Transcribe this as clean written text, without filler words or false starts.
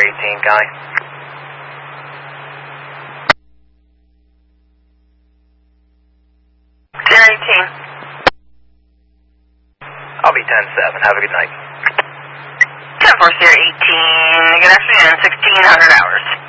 Sierra 18, Connie. Sierra 18. I'll be 10-7. Have a good night. 10-4 Sierra 18. Good afternoon, 1600 hours.